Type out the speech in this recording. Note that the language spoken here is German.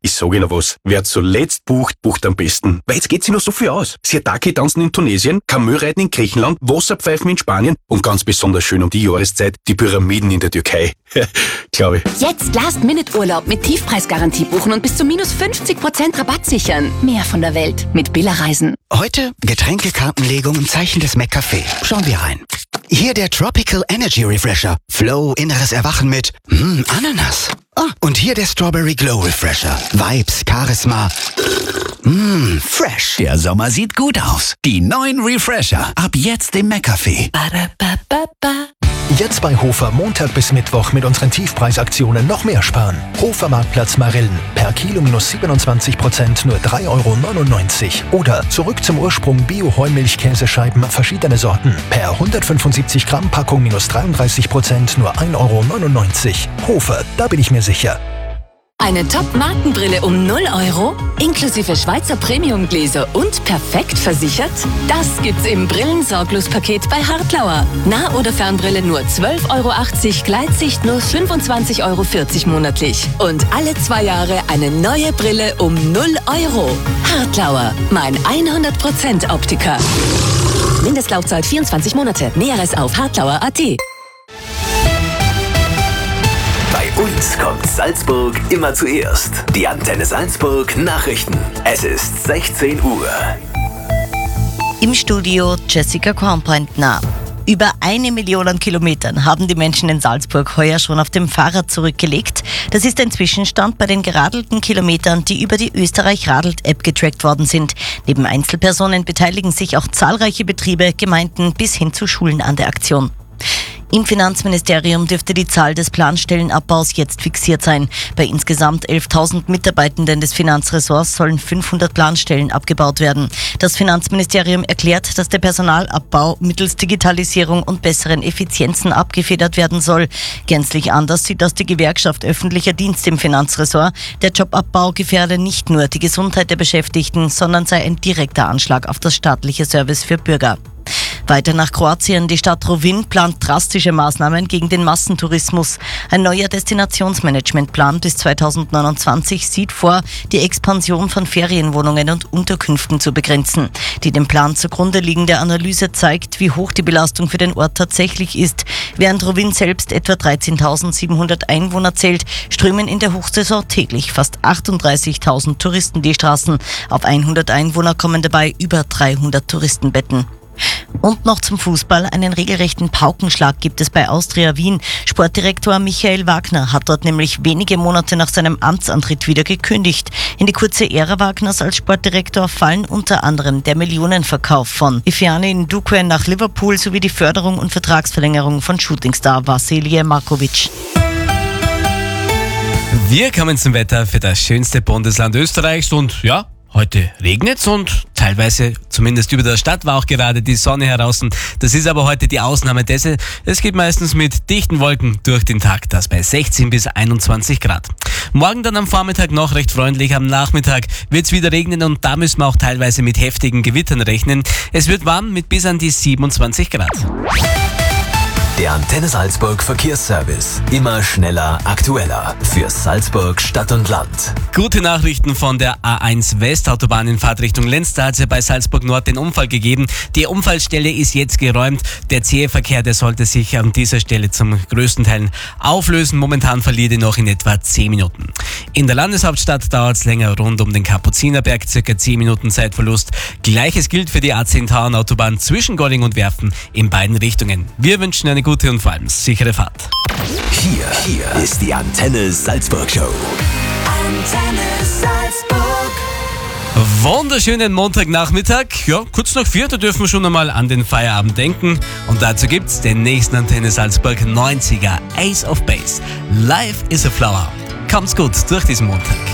Ich sage Ihnen was, wer zuletzt bucht, bucht am besten. Weil jetzt geht sich noch so viel aus. Sirtaki tanzen in Tunesien, Kamelreiten in Griechenland, Wasserpfeifen in Spanien und ganz besonders schön um die Jahreszeit die Pyramiden in der Türkei. Glaube ich. Jetzt Last-Minute-Urlaub mit Tiefpreisgarantie buchen und bis zu minus 50% Rabatt sichern. Mehr von der Welt mit Billa Reisen. Heute Getränkekartenlegung im Zeichen des McCafé. Schauen wir rein. Hier der Tropical Energy Refresher. Flow, inneres Erwachen mit Ananas. Und hier der Strawberry Glow Refresher. Vibes, Charisma. Fresh. Der Sommer sieht gut aus. Die neuen Refresher. Ab jetzt im McCafé. Jetzt bei Hofer Montag bis Mittwoch mit unseren Tiefpreisaktionen noch mehr sparen. Hofer Marktplatz Marillen. Per Kilo minus 27%, nur 3,99 €. Oder zurück zum Ursprung Bio-Heumilch-Käsescheiben, verschiedene Sorten. Per 175 Gramm Packung minus 33%, nur 1,99 €. Hofer, da bin ich mir sicher. Eine Top-Markenbrille um 0 €, inklusive Schweizer Premium-Gläser und perfekt versichert? Das gibt's im Brillensorglos-Paket bei Hartlauer. Nah- oder Fernbrille nur 12,80 €, Gleitsicht nur 25,40 € monatlich. Und alle 2 Jahre eine neue Brille um 0 €. Hartlauer, mein 100% Optiker. Mindestlaufzeit 24 Monate. Näheres auf hartlauer.at. Bei uns kommt Salzburg immer zuerst. Die Antenne Salzburg Nachrichten. Es ist 16 Uhr. Im Studio Jessica Kornpointner. Über 1 Million Kilometern haben die Menschen in Salzburg heuer schon auf dem Fahrrad zurückgelegt. Das ist ein Zwischenstand bei den geradelten Kilometern, die über die Österreich-Radelt-App getrackt worden sind. Neben Einzelpersonen beteiligen sich auch zahlreiche Betriebe, Gemeinden bis hin zu Schulen an der Aktion. Im Finanzministerium dürfte die Zahl des Planstellenabbaus jetzt fixiert sein. Bei insgesamt 11.000 Mitarbeitenden des Finanzressorts sollen 500 Planstellen abgebaut werden. Das Finanzministerium erklärt, dass der Personalabbau mittels Digitalisierung und besseren Effizienzen abgefedert werden soll. Gänzlich anders sieht das die Gewerkschaft Öffentlicher Dienst im Finanzressort. Der Jobabbau gefährde nicht nur die Gesundheit der Beschäftigten, sondern sei ein direkter Anschlag auf das staatliche Service für Bürger. Weiter nach Kroatien. Die Stadt Rovinj plant drastische Maßnahmen gegen den Massentourismus. Ein neuer Destinationsmanagementplan bis 2029 sieht vor, die Expansion von Ferienwohnungen und Unterkünften zu begrenzen. Die dem Plan zugrunde liegende Analyse zeigt, wie hoch die Belastung für den Ort tatsächlich ist. Während Rovinj selbst etwa 13.700 Einwohner zählt, strömen in der Hochsaison täglich fast 38.000 Touristen die Straßen. Auf 100 Einwohner kommen dabei über 300 Touristenbetten. Und noch zum Fußball. Einen regelrechten Paukenschlag gibt es bei Austria Wien. Sportdirektor Michael Wagner hat dort nämlich wenige Monate nach seinem Amtsantritt wieder gekündigt. In die kurze Ära Wagners als Sportdirektor fallen unter anderem der Millionenverkauf von Ifeani Ndukwe nach Liverpool sowie die Förderung und Vertragsverlängerung von Shootingstar Vasilije Markovic. Wir kommen zum Wetter für das schönste Bundesland Österreichs und ja, heute regnet's und teilweise, zumindest über der Stadt, war auch gerade die Sonne heraus. Das ist aber heute die Ausnahme dessen. Es geht meistens mit dichten Wolken durch den Tag, das bei 16 bis 21 Grad. Morgen dann am Vormittag noch recht freundlich, am Nachmittag wird's wieder regnen und da müssen wir auch teilweise mit heftigen Gewittern rechnen. Es wird warm mit bis an die 27 Grad. Der Antenne Salzburg Verkehrsservice. Immer schneller, aktueller. Für Salzburg Stadt und Land. Gute Nachrichten von der A1 Westautobahn in Fahrtrichtung Lenz. Da hat es bei Salzburg Nord den Unfall gegeben. Die Unfallstelle ist jetzt geräumt. Der zähe Verkehr, der sollte sich an dieser Stelle zum größten Teil auflösen. Momentan verliert er noch in etwa 10 Minuten. In der Landeshauptstadt dauert es länger rund um den Kapuzinerberg, circa 10 Minuten Zeitverlust. Gleiches gilt für die A10 Tauernautobahn zwischen Golling und Werfen in beiden Richtungen. Wir wünschen eine gute und vor allem sichere Fahrt. Hier ist die Antenne Salzburg Show. Antenne Salzburg. Wunderschönen Montagnachmittag. Ja, kurz nach 4, da dürfen wir schon einmal an den Feierabend denken. Und dazu gibt's den nächsten Antenne Salzburg 90er Ace of Base. Life is a Flower. Kommt's gut durch diesen Montag.